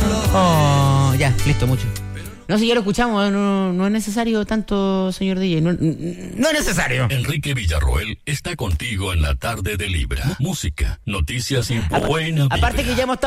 Oh, ya, listo, mucho. No, si ya lo escuchamos, no es necesario tanto, señor DJ. No es necesario. Enrique Villarroel está contigo en la tarde de Libra. Música, noticias y buena vibra. Aparte que ya hemos estado